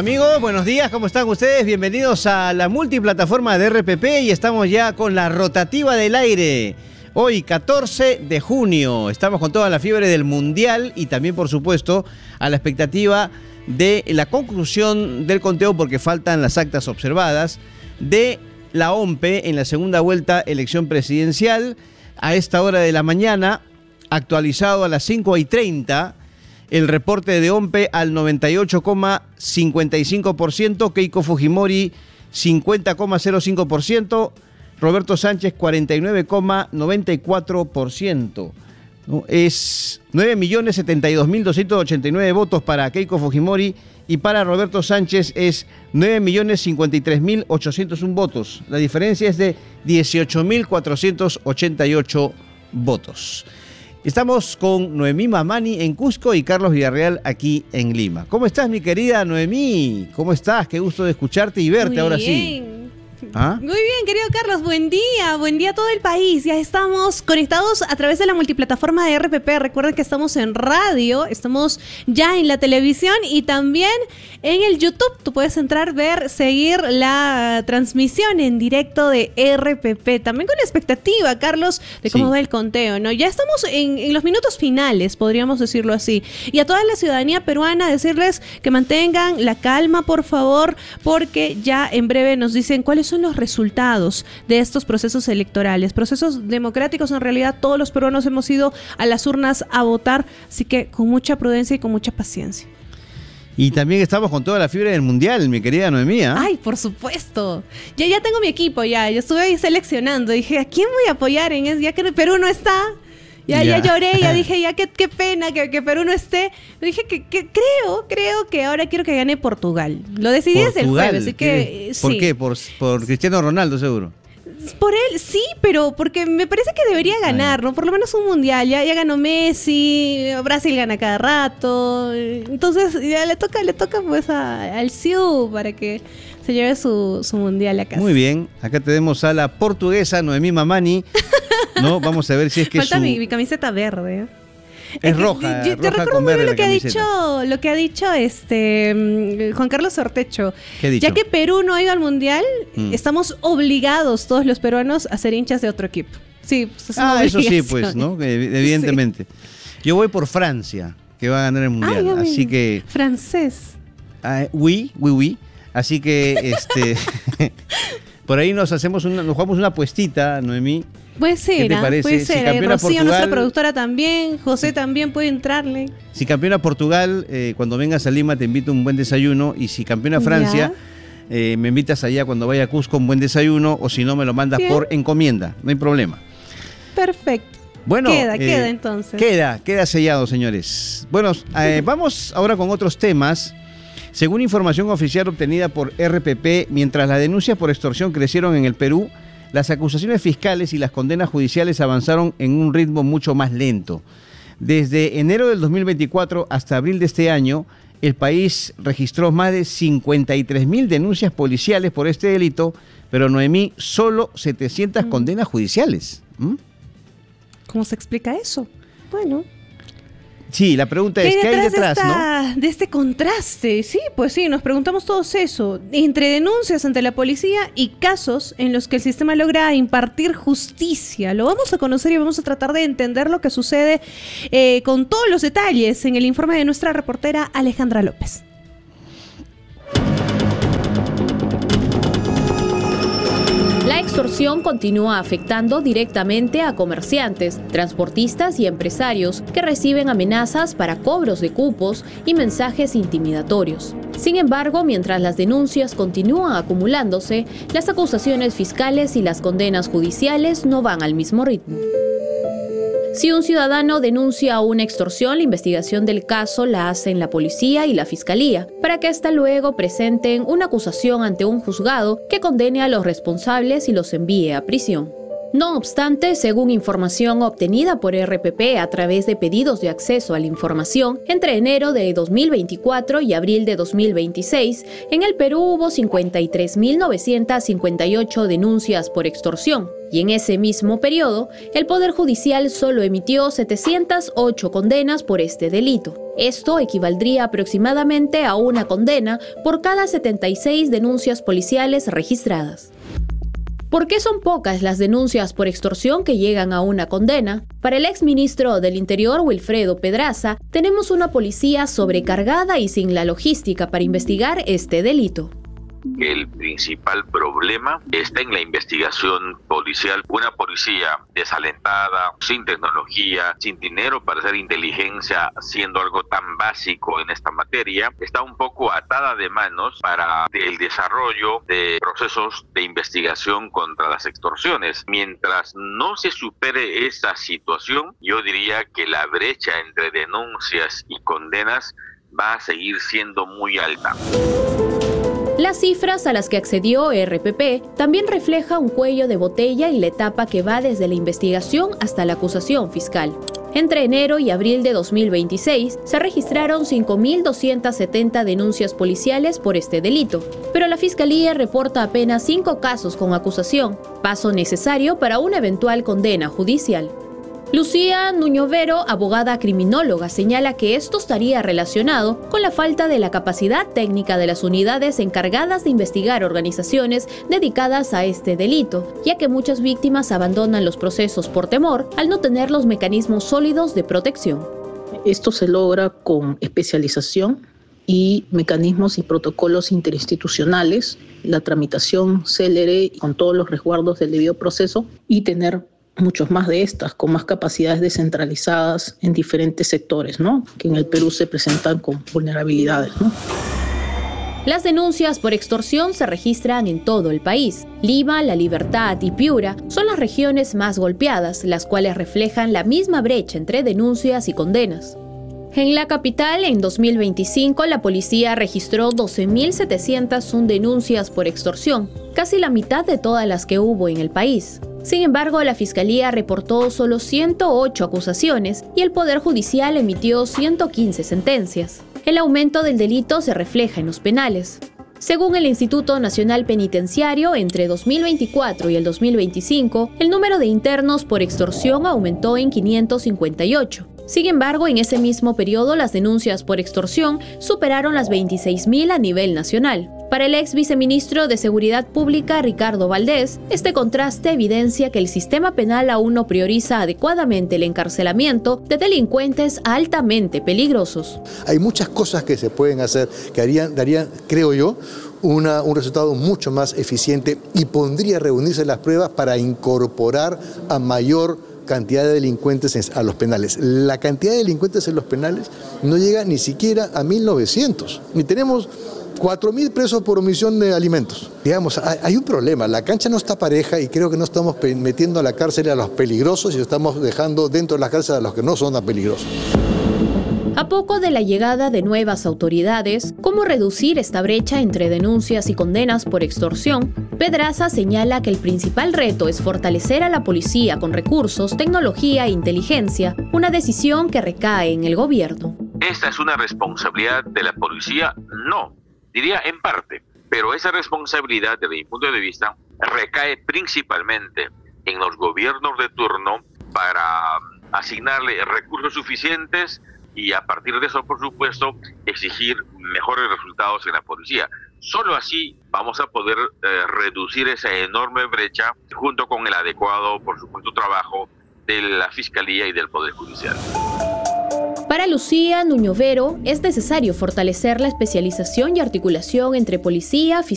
Amigos, buenos días, ¿cómo están ustedes? Bienvenidos a la multiplataforma de RPP y estamos ya con la rotativa del aire. Hoy, 14 de junio, estamos con toda la fiebre del Mundial y también, por supuesto, a la expectativa de la conclusión del conteo, porque faltan las actas observadas, de la OMPE en la segunda vuelta elección presidencial. A esta hora de la mañana, actualizado a las 5:30, el reporte de OMPE al 98,55%, Keiko Fujimori 50,05%, Roberto Sánchez 49,94%. ¿No? Es 9.072.289 votos para Keiko Fujimori y para Roberto Sánchez es 9.053.801 votos. La diferencia es de 18.488 votos. Estamos con Noemí Mamani en Cusco y Carlos Villarreal aquí en Lima. ¿Cómo estás, mi querida Noemí? ¿Cómo estás? Qué gusto de escucharte y verte ahora sí. ¿Ah? Muy bien, querido Carlos, buen día a todo el país. Ya estamos conectados a través de la multiplataforma de RPP. Recuerden que estamos en radio, estamos ya en la televisión y también en el YouTube. Tú puedes entrar, ver, seguir la transmisión en directo de RPP. También con la expectativa, Carlos, de cómo va el conteo, ¿no? Ya estamos en los minutos finales, podríamos decirlo así. Y a toda la ciudadanía peruana decirles que mantengan la calma, por favor, porque ya en breve nos dicen cuáles son los resultados de estos procesos electorales, procesos democráticos. En realidad todos los peruanos hemos ido a las urnas a votar, así que con mucha prudencia y con mucha paciencia. Y también estamos con toda la fiebre del Mundial, mi querida Noemí. Ay, por supuesto. Ya tengo mi equipo, ya estuve ahí seleccionando, dije, ¿a quién voy a apoyar ya que Perú no está? Ya lloré, ya dije, qué pena que Perú no esté. Dije que creo que ahora quiero que gane Portugal. Lo decidí desde el jueves, así que ¿Por qué? ¿Por Cristiano Ronaldo, seguro? Por él, sí, pero porque me parece que debería ganar, ¿no? Por lo menos un mundial. Ya ganó Messi, Brasil gana cada rato. Entonces ya le toca pues al Ciu para que se lleve su mundial a casa. Muy bien, acá tenemos a la portuguesa Noemí Mamani. No, vamos a ver si es que falta mi camiseta verde. Es roja, yo roja recuerdo con verde lo que ha dicho Juan Carlos Ortecho. ¿Qué ha dicho? Ya que Perú no ha ido al mundial, estamos obligados todos los peruanos a ser hinchas de otro equipo. Sí, pues es una eso sí, pues, ¿no? Evidentemente. Sí. Yo voy por Francia, que va a ganar el mundial. Así que francés. Oui. Así que por ahí nos jugamos una apuestita, Noemí. Puede ser, ¿qué te parece? Puede ser. Si campeona Rocío, Portugal, nuestra productora también, José también puede entrarle. Si campeona Portugal, cuando vengas a Lima te invito a un buen desayuno, y si campeona Francia, me invitas allá cuando vaya a Cusco un buen desayuno, o si no me lo mandas por encomienda, no hay problema. Perfecto. Bueno, queda entonces. Queda sellado, señores. Bueno, vamos ahora con otros temas. Según información oficial obtenida por RPP, mientras las denuncias por extorsión crecieron en el Perú, las acusaciones fiscales y las condenas judiciales avanzaron en un ritmo mucho más lento. Desde enero del 2024 hasta abril de este año, el país registró más de 53.000 denuncias policiales por este delito, pero Noemí, solo 700 condenas judiciales. ¿Cómo se explica eso? Bueno... Sí, la pregunta es, ¿qué hay detrás, de este contraste? Sí, pues sí, nos preguntamos todos eso. Entre denuncias ante la policía y casos en los que el sistema logra impartir justicia. Lo vamos a conocer y vamos a tratar de entender lo que sucede con todos los detalles en el informe de nuestra reportera Alejandra López. La extorsión continúa afectando directamente a comerciantes, transportistas y empresarios que reciben amenazas para cobros de cupos y mensajes intimidatorios. Sin embargo, mientras las denuncias continúan acumulándose, las acusaciones fiscales y las condenas judiciales no van al mismo ritmo. Si un ciudadano denuncia una extorsión, la investigación del caso la hacen la policía y la fiscalía, para que ésta luego presenten una acusación ante un juzgado que condene a los responsables y los envíe a prisión. No obstante, según información obtenida por RPP a través de pedidos de acceso a la información, entre enero de 2024 y abril de 2026, en el Perú hubo 53.958 denuncias por extorsión, y en ese mismo periodo, el Poder Judicial solo emitió 708 condenas por este delito. Esto equivaldría aproximadamente a una condena por cada 76 denuncias policiales registradas. ¿Por qué son pocas las denuncias por extorsión que llegan a una condena? Para el exministro del Interior, Wilfredo Pedraza, tenemos una policía sobrecargada y sin la logística para investigar este delito. El principal problema está en la investigación policial. Una policía desalentada, sin tecnología, sin dinero para hacer inteligencia, siendo algo tan básico en esta materia, está un poco atada de manos para el desarrollo de procesos de investigación contra las extorsiones. Mientras no se supere esa situación, yo diría que la brecha entre denuncias y condenas va a seguir siendo muy alta. Las cifras a las que accedió RPP también refleja un cuello de botella en la etapa que va desde la investigación hasta la acusación fiscal. Entre enero y abril de 2026 se registraron 5.270 denuncias policiales por este delito, pero la Fiscalía reporta apenas 5 casos con acusación, paso necesario para una eventual condena judicial. Lucía Nuñovero, abogada criminóloga, señala que esto estaría relacionado con la falta de la capacidad técnica de las unidades encargadas de investigar organizaciones dedicadas a este delito, ya que muchas víctimas abandonan los procesos por temor al no tener los mecanismos sólidos de protección. Esto se logra con especialización y mecanismos y protocolos interinstitucionales, la tramitación célere con todos los resguardos del debido proceso y tener muchos más de estas, con más capacidades descentralizadas en diferentes sectores, ¿no? Que en el Perú se presentan con vulnerabilidades, ¿no? Las denuncias por extorsión se registran en todo el país. Lima, La Libertad y Piura son las regiones más golpeadas, las cuales reflejan la misma brecha entre denuncias y condenas. En la capital, en 2025, la policía registró 12.701 denuncias por extorsión, casi la mitad de todas las que hubo en el país. Sin embargo, la Fiscalía reportó solo 108 acusaciones y el Poder Judicial emitió 115 sentencias. El aumento del delito se refleja en los penales. Según el Instituto Nacional Penitenciario, entre 2024 y el 2025, el número de internos por extorsión aumentó en 558. Sin embargo, en ese mismo periodo, las denuncias por extorsión superaron las 26.000 a nivel nacional. Para el ex viceministro de Seguridad Pública, Ricardo Valdés, este contraste evidencia que el sistema penal aún no prioriza adecuadamente el encarcelamiento de delincuentes altamente peligrosos. Hay muchas cosas que se pueden hacer que darían, creo yo, un resultado mucho más eficiente y pondría a reunirse las pruebas para incorporar a mayor cantidad de delincuentes a los penales. La cantidad de delincuentes en los penales no llega ni siquiera a 1.900. Y tenemos 4.000 presos por omisión de alimentos. Digamos, hay un problema, la cancha no está pareja y creo que no estamos metiendo a la cárcel a los peligrosos y estamos dejando dentro de la cárcel a los que no son tan peligrosos. A poco de la llegada de nuevas autoridades, ¿cómo reducir esta brecha entre denuncias y condenas por extorsión? Pedraza señala que el principal reto es fortalecer a la policía con recursos, tecnología e inteligencia, una decisión que recae en el gobierno. ¿Esta es una responsabilidad de la policía? No, diría en parte, pero esa responsabilidad, desde mi punto de vista, recae principalmente en los gobiernos de turno para asignarle recursos suficientes y a partir de eso, por supuesto, exigir mejores resultados en la policía. Solo así vamos a poder reducir esa enorme brecha junto con el adecuado, por supuesto, trabajo de la Fiscalía y del Poder Judicial. Para Lucía Nuñovero, es necesario fortalecer la especialización y articulación entre policía,